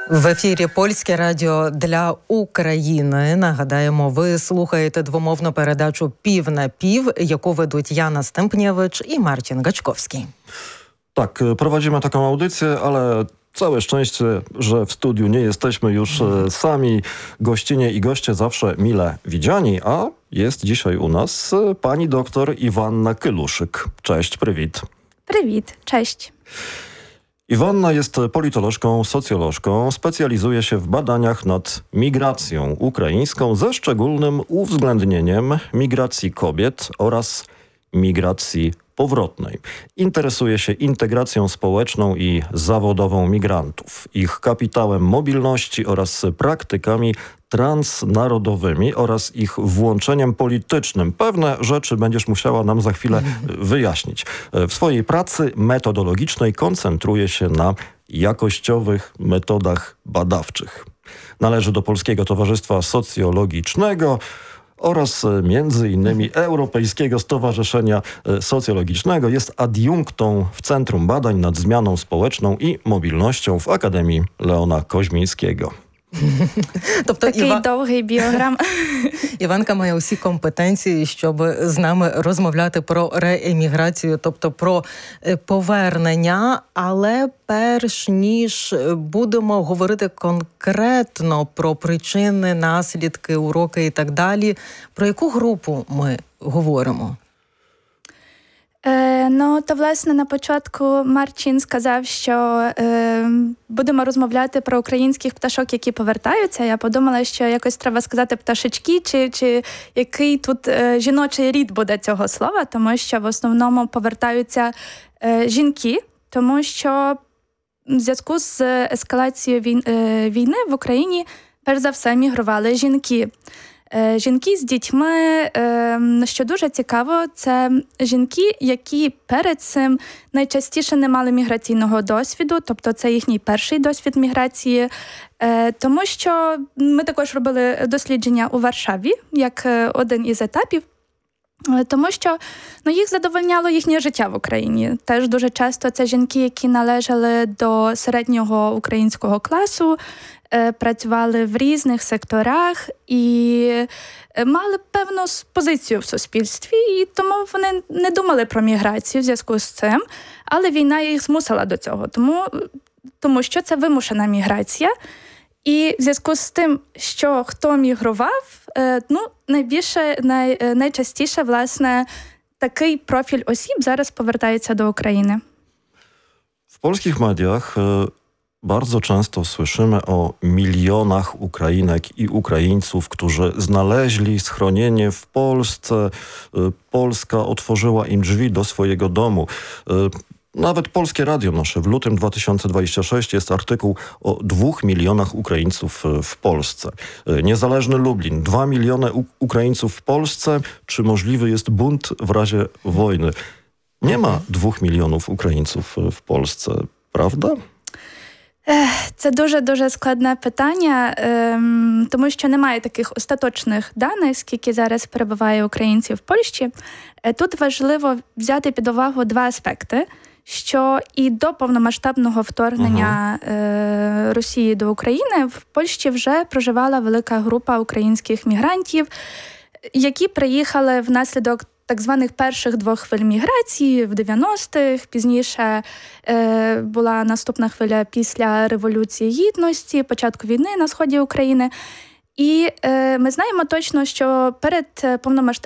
В ефірі Польське радіо для України. Нагадаємо, ви слухаєте двомовну передачу «Пів на пів», яку ведуть Jana Stępniewicz i Marcin Gaczkowski. Tak, prowadzimy taką audycję, ale całe szczęście, że w studiu nie jesteśmy już sami. Gościnie i goście zawsze mile widziani, a jest dzisiaj u nas pani doktor Iwanna Kyluszyk. Cześć, prywit. Привіт, cześć. Iwanna jest politolożką, socjolożką, specjalizuje się w badaniach nad migracją ukraińską ze szczególnym uwzględnieniem migracji kobiet oraz migracji powrotnej. Interesuje się integracją społeczną i zawodową migrantów, ich kapitałem mobilności oraz praktykami transnarodowymi oraz ich włączeniem politycznym. Pewne rzeczy będziesz musiała nam za chwilę wyjaśnić. W swojej pracy metodologicznej koncentruje się na jakościowych metodach badawczych. Należy do Polskiego Towarzystwa Socjologicznego oraz między innymi Europejskiego Stowarzyszenia Socjologicznego. Jest adiunktą w Centrum Badań nad Zmianą Społeczną i Mobilnością w Akademii Leona Koźmińskiego. Такий довгий біограм. Іванка має усі компетенції, щоб з нами розмовляти про рееміграцію, тобто про повернення. Але перш ніж будемо говорити конкретно про причини, наслідки, уроки і так далі, про яку групу ми говоримо? То, власне, на початку Марчин сказав, що будемо розмовляти про українських пташок, які повертаються. Я подумала, що якось треба сказати пташечки, чи який тут жіночий рід буде цього слова, тому що в основному повертаються жінки, тому що в зв'язку з ескалацією війни в Україні перш за все мігрували жінки. Жінки з дітьми, що дуже цікаво, це жінки, які перед цим найчастіше не мали міграційного досвіду, тобто це їхній перший досвід міграції, тому що ми також робили дослідження у Варшаві, як один із етапів, тому що їх задовольняло їхнє життя в Україні. Теж дуже часто це жінки, які належали до середнього українського класу, працювали в різних секторах і мали певну позицію в суспільстві, і тому вони не думали про міграцію в зв'язку з цим, але війна їх змусила до цього, тому що це вимушена міграція. І в зв'язку з тим, що хто мігрував, найчастіше, власне, такий профіль осіб зараз повертається до України. W polskich mediach bardzo często słyszymy o milionach Ukrainek i Ukraińców, którzy znaleźli schronienie w Polsce. Polska otworzyła im drzwi do swojego domu. Nawet Polskie Radio nasze w lutym 2026 jest artykuł o 2 milionach Ukraińców w Polsce. Niezależny Lublin, 2 miliony Ukraińców w Polsce. Czy możliwy jest bunt w razie wojny? Nie ma 2 milionów Українців в Польщі, правда? Це дуже-дуже складне питання, тому що немає таких остаточних даних, скільки зараз перебуває українців в Польщі. Тут важливо взяти під увагу два аспекти, що і до повномасштабного вторгнення Росії до України в Польщі вже проживала велика група українських мігрантів, які приїхали внаслідок так званих перших двох хвиль міграції в 90-х, пізніше була наступна хвиля після Революції Гідності, початку війни на сході України. І ми знаємо точно, що перед повномасштабним